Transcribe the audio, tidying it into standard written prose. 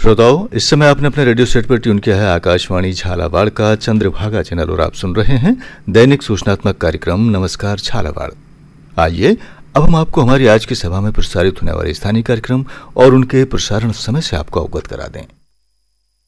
श्रोताओं, इस समय आपने अपने रेडियो सेट पर ट्यून किया है आकाशवाणी झालावाड़ का चंद्रभागा चैनल और आप सुन रहे हैं दैनिक सूचनात्मक कार्यक्रम नमस्कार झालावाड़। आइए अब हम आपको हमारी आज की सभा में प्रसारित होने वाले स्थानीय कार्यक्रम और उनके प्रसारण समय से आपको अवगत करा दें।